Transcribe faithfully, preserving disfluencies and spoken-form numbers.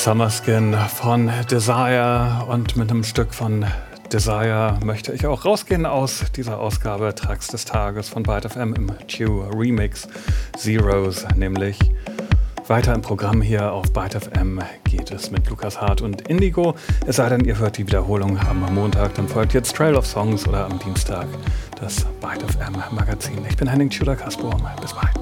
Summerskin von Desire, und mit einem Stück von Desire möchte ich auch rausgehen aus dieser Ausgabe Tracks des Tages von Byte F M im Q Remix Zeros, nämlich weiter im Programm hier auf Byte F M geht es mit Lukas Hart und Indigo. Es sei denn, ihr hört die Wiederholung am Montag, dann folgt jetzt Trail of Songs oder am Dienstag das Byte F M Magazin. Ich bin Henning Tudor-Kasper, bis bald.